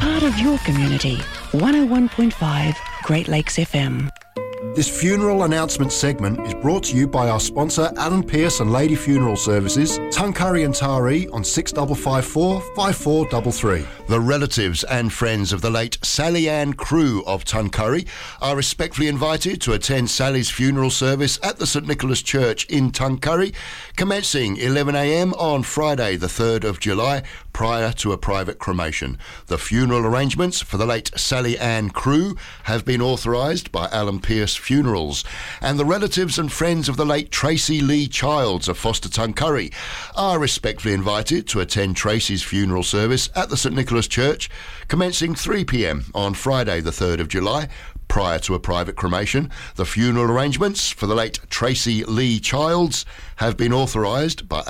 part of your community. 101.5 Great Lakes FM. This funeral announcement segment is brought to you by our sponsor Alan Pearce and Lady Funeral Services, Tuncurry and Taree on 6554 5433. The relatives and friends of the late Sally Ann Crew of Tuncurry are respectfully invited to attend Sally's funeral service at the St Nicholas Church in Tuncurry, commencing 11am on Friday the 3rd of July, prior to a private cremation. The funeral arrangements for the late Sally Ann Crew have been authorised by Alan Pearce Funerals, and the relatives and friends of the late Tracy Lee Childs of Foster Tuncurry are respectfully invited to attend Tracy's funeral service at the St Nicholas Church, commencing 3pm on Friday the 3rd of July, prior to a private cremation. The funeral arrangements for the late Tracy Lee Childs have been authorised by